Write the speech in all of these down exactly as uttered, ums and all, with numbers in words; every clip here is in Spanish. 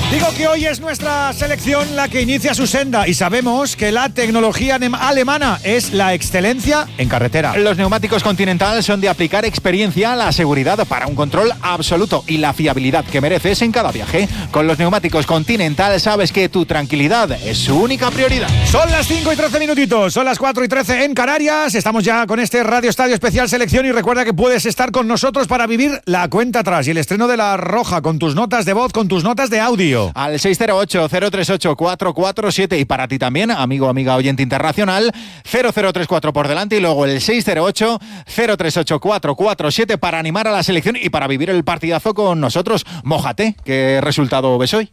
Digo que hoy es nuestra selección la que inicia su senda y sabemos que la tecnología alemana es la excelencia en carretera. Los neumáticos Continental son de aplicar experiencia, la seguridad para un control absoluto y la fiabilidad que mereces en cada viaje. Con los neumáticos Continental sabes que tu tranquilidad es su única prioridad. Son las cinco y trece minutitos, son las cuatro y trece en Canarias. Estamos ya con este Radio Estadio Especial Selección y recuerda que puedes estar con nosotros para vivir la cuenta atrás y el estreno de La Roja con tus notas de voz, con tus notas de audio. Al seis cero ocho, cero tres ocho, cuatro cuatro siete y para ti también, amigo, amiga, oyente internacional, cero cero tres cuatro por delante y luego el seis cero ocho, cero tres ocho, cuatro cuatro siete para animar a la selección y para vivir el partidazo con nosotros. Mójate, ¿qué resultado ves hoy?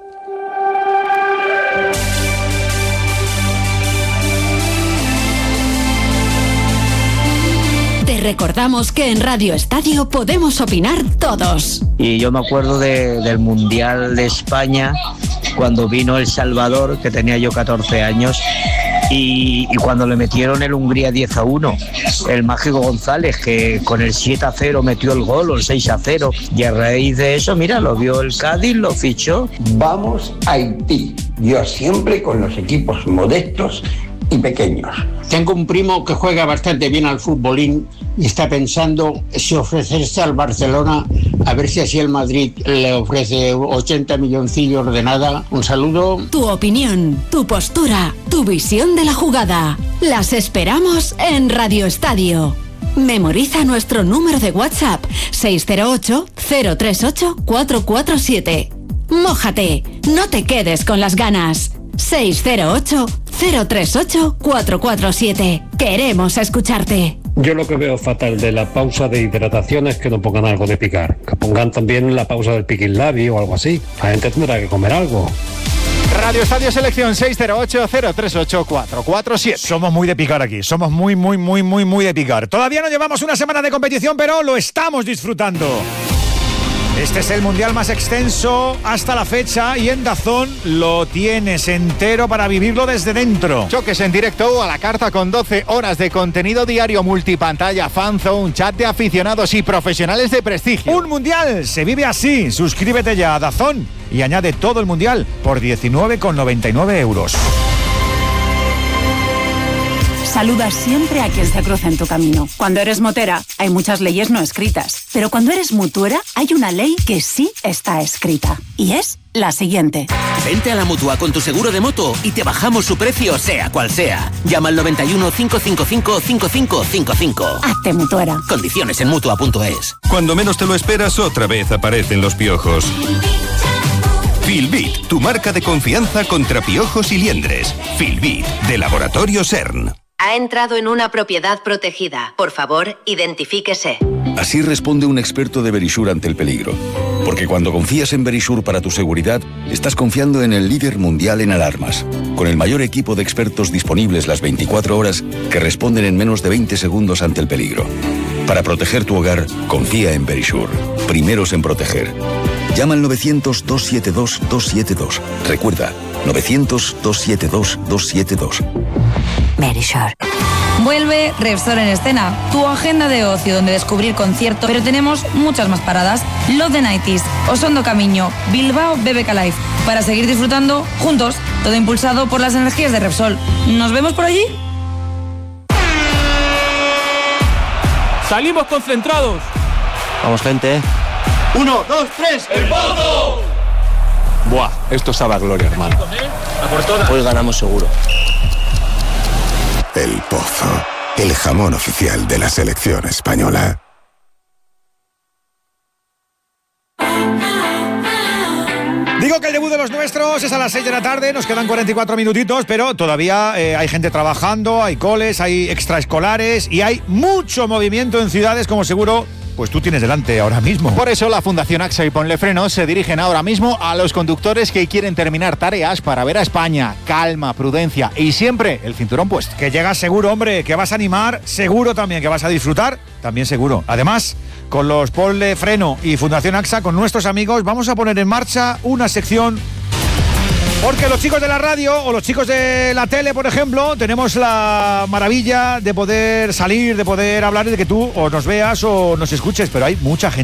Te recordamos que en Radio Estadio podemos opinar todos. Y yo me acuerdo de, del Mundial de España, cuando vino El Salvador, que tenía yo catorce años, y, y cuando le metieron el Hungría diez a uno, el Mágico González, que con el siete a cero metió el gol, o el seis a cero, y a raíz de eso, mira, lo vio el Cádiz, lo fichó. Vamos a Haití, yo siempre con los equipos modestos y pequeños. Tengo un primo que juega bastante bien al futbolín y está pensando si ofrecerse al Barcelona, a ver si así el Madrid le ofrece ochenta milloncillos de nada. Un saludo. Tu opinión, tu postura, tu visión de la jugada. Las esperamos en Radio Estadio. Memoriza nuestro número de WhatsApp seis cero ocho, cero tres ocho, cuatro cuatro siete. Mójate, no te quedes con las ganas. seis cero ocho, cero tres ocho, cuatro cuatro siete. Queremos escucharte. Yo lo que veo fatal de la pausa de hidratación es que no pongan algo de picar. Que pongan también la pausa del piquinlabi o algo así. La gente tendrá que comer algo. Radio Estadio Selección seis cero ocho, cero tres ocho, cuatro cuatro siete. Somos muy de picar aquí, somos muy, muy, muy, muy, muy de picar. Todavía no llevamos una semana de competición, pero lo estamos disfrutando. Este es el mundial más extenso hasta la fecha y en DAZN lo tienes entero para vivirlo desde dentro. Choques en directo a la carta con doce horas de contenido diario, multipantalla, fanzone, chat de aficionados y profesionales de prestigio. Un mundial se vive así. Suscríbete ya a DAZN y añade todo el mundial por diecinueve con noventa y nueve euros. Saluda siempre a quien se cruza en tu camino. Cuando eres motera, hay muchas leyes no escritas. Pero cuando eres mutuera, hay una ley que sí está escrita. Y es la siguiente. Vente a la Mutua con tu seguro de moto y te bajamos su precio, sea cual sea. Llama al noventa y uno, cinco cinco cinco, cinco cinco cinco cinco. Hazte mutuera. Condiciones en Mutua punto es. Cuando menos te lo esperas, otra vez aparecen los piojos. Filbit, tu marca de confianza contra piojos y liendres. Filbit, de Laboratorio CERN. Ha entrado en una propiedad protegida. Por favor, identifíquese. Así responde un experto de Verisure ante el peligro. Porque cuando confías en Verisure para tu seguridad, estás confiando en el líder mundial en alarmas. Con el mayor equipo de expertos disponibles las veinticuatro horas que responden en menos de veinte segundos ante el peligro. Para proteger tu hogar, confía en Verisure. Primeros en proteger. Llama al novecientos, dos siete dos, dos siete dos. Recuerda, novecientos, dos siete dos, dos siete dos. Verisure. Vuelve Repsol en escena, tu agenda de ocio donde descubrir conciertos, pero tenemos muchas más paradas. Love the nineties, Osondo Camiño, Bilbao B B K Live, para seguir disfrutando juntos, todo impulsado por las energías de Repsol. ¿Nos vemos por allí? ¡Salimos concentrados! Vamos, gente. Uno, dos, tres, ¡el Pozo! Buah, esto sabe a gloria, hermano. Hoy ganamos seguro. El Pozo, el jamón oficial de la selección española. Digo que el debut de los nuestros es a las seis de la tarde, nos quedan cuarenta y cuatro minutitos, pero todavía eh, hay gente trabajando, hay coles, hay extraescolares y hay mucho movimiento en ciudades, como seguro pues tú tienes delante ahora mismo. Por eso la Fundación AXA y Ponle Frenos se dirigen ahora mismo a los conductores que quieren terminar tareas para ver a España. Calma, prudencia y siempre el cinturón puesto. Que llegas seguro, hombre, que vas a animar, seguro también, que vas a disfrutar, también seguro. Además, con los Ponle Freno y Fundación AXA, con nuestros amigos, vamos a poner en marcha una sección. Porque los chicos de la radio o los chicos de la tele, por ejemplo, tenemos la maravilla de poder salir, de poder hablar y de que tú o nos veas o nos escuches, pero hay mucha gente